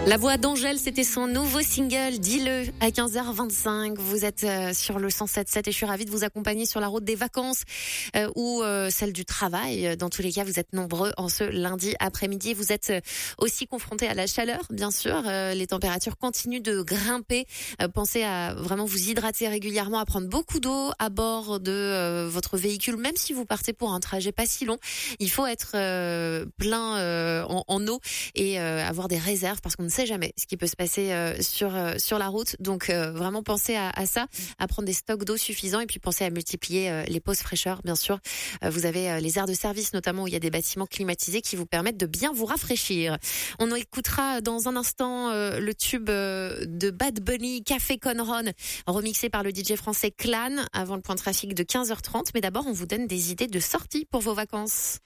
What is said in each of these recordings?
La voix d'Angèle, c'était son nouveau single, Dis-le, à 15h25. Vous êtes sur le 107.7 et je suis ravie de vous accompagner sur la route des vacances ou celle du travail. Dans tous les cas, vous êtes nombreux en ce lundi après-midi. Vous êtes aussi confrontés à la chaleur, bien sûr. Les températures continuent de grimper. Pensez à vraiment vous hydrater régulièrement, à prendre beaucoup d'eau à bord de votre véhicule, même si vous partez pour un trajet pas si long. Il faut être plein en eau et avoir des réserves parce qu'on ne sait jamais ce qui peut se passer sur la route. Donc vraiment pensez à ça, à prendre des stocks d'eau suffisants et puis pensez à multiplier les pauses fraîcheur, bien sûr. Vous avez les aires de service notamment où il y a des bâtiments climatisés qui vous permettent de bien vous rafraîchir. On écoutera dans un instant le tube de Bad Bunny, Café Con Ron, remixé par le DJ français Clan avant le point trafic de 15h30. Mais d'abord, on vous donne des idées de sortie pour vos vacances.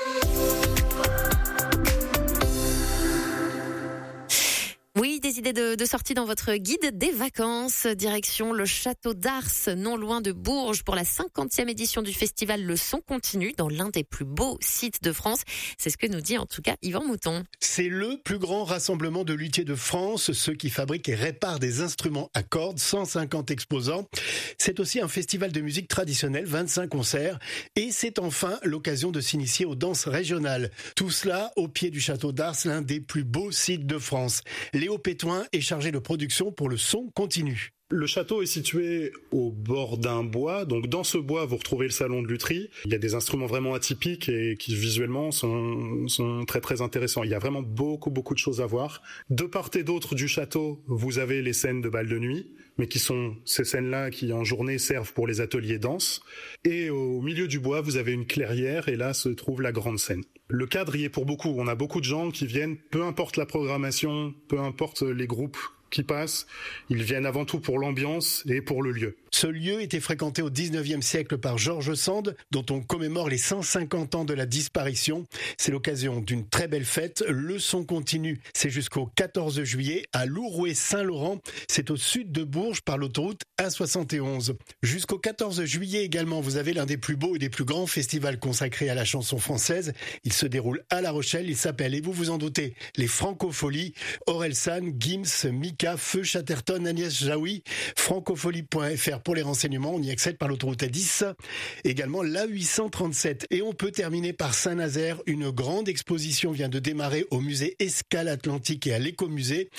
Oui, des idées de sortie dans votre guide des vacances. Direction le château d'Ars, non loin de Bourges, pour la 50e édition du festival Le Son Continu, dans l'un des plus beaux sites de France. C'est ce que nous dit en tout cas Yvan Mouton. C'est le plus grand rassemblement de luthiers de France, ceux qui fabriquent et réparent des instruments à cordes, 150 exposants. C'est aussi un festival de musique traditionnelle, 25 concerts. Et c'est enfin l'occasion de s'initier aux danses régionales. Tout cela au pied du château d'Ars, l'un des plus beaux sites de France. Léo Pétoin est chargé de production pour Le Son Continu. Le château est situé au bord d'un bois, donc dans ce bois vous retrouvez le salon de lutherie. Il y a des instruments vraiment atypiques et qui visuellement sont très très intéressants. Il y a vraiment beaucoup de choses à voir. De part et d'autre du château, vous avez les scènes de bal de nuit, mais qui sont ces scènes-là qui en journée servent pour les ateliers danse. Et au milieu du bois, vous avez une clairière et là se trouve la grande scène. Le cadre y est pour beaucoup. On a beaucoup de gens qui viennent, peu importe la programmation, peu importe les groupes qui passent, ils viennent avant tout pour l'ambiance et pour le lieu. Ce lieu était fréquenté au 19e siècle par Georges Sand, dont on commémore les 150 ans de la disparition. C'est l'occasion d'une très belle fête. Le Son Continu, c'est jusqu'au 14 juillet à Louroué-Saint-Laurent. C'est au sud de Bourges par l'autoroute A71. Jusqu'au 14 juillet également, vous avez l'un des plus beaux et des plus grands festivals consacrés à la chanson française. Il se déroule à La Rochelle. Il s'appelle, et vous vous en doutez, les Francopholies. Orelsan, Gims, Mika, Feu, Chatterton, Agnès Jaoui. Francopholie.fr pour les renseignements. On y accède par l'autoroute A10. Également l'A837. Et on peut terminer par Saint-Nazaire. Une grande exposition vient de démarrer au musée Escale Atlantique et à l'Écomusée.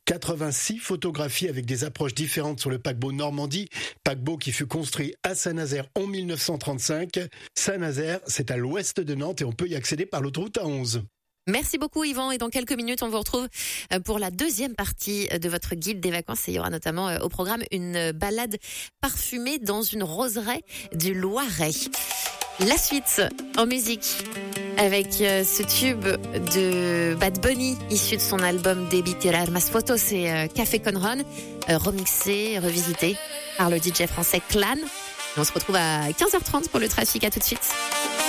86 photographies avec des approches différentes sur le paquebot Normandie. Paquebot qui fut construit à Saint-Nazaire en 1935. Saint-Nazaire, c'est à l'ouest de Nantes et on peut y accéder par l'autoroute A11. Merci beaucoup Yvan et dans quelques minutes on vous retrouve pour la deuxième partie de votre guide des vacances et il y aura notamment au programme une balade parfumée dans une roseraie du Loiret. La suite en musique avec ce tube de Bad Bunny issu de son album Debí tirar más fotos, c'est Café Con Ron, remixé, revisité par le DJ français Clan. Et on se retrouve à 15h30 pour le trafic, à tout de suite.